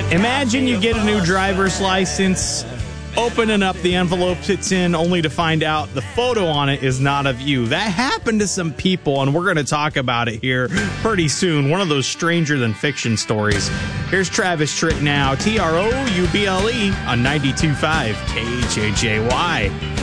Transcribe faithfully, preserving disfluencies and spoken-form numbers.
Imagine you get a new driver's license, opening up the envelope it's in only to find out the photo on it is not of you. That happened to some people, and we're going to talk about it here pretty soon. One of those stranger than fiction stories. Here's Travis Tritt now, T R O U B L E on ninety-two point five K J J Y.